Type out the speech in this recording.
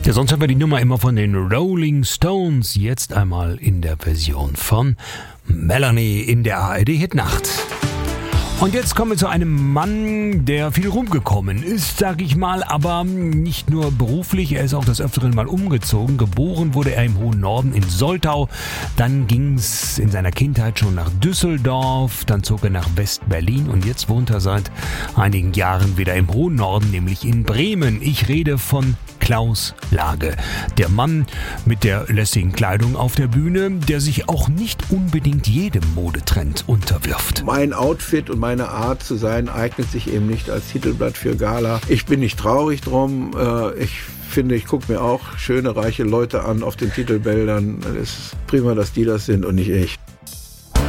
Ja, sonst haben wir die Nummer immer von den Rolling Stones. Jetzt einmal in der Version von Melanie in der ARD-Hitnacht. Und jetzt kommen wir zu einem Mann, der viel rumgekommen ist, sag ich mal, aber nicht nur beruflich, er ist auch des Öfteren mal umgezogen. Geboren wurde er im hohen Norden in Soltau, dann ging's in seiner Kindheit schon nach Düsseldorf, dann zog er nach West-Berlin und jetzt wohnt er seit einigen Jahren wieder im hohen Norden, nämlich in Bremen. Ich rede von Klaus Lage, der Mann mit der lässigen Kleidung auf der Bühne, der sich auch nicht unbedingt jedem Modetrend unterwirft. Mein Outfit und meine Art zu sein eignet sich eben nicht als Titelblatt für Gala. Ich bin nicht traurig drum. Ich finde, ich gucke mir auch schöne, reiche Leute an auf den Titelbildern. Es ist prima, dass die das sind und nicht ich.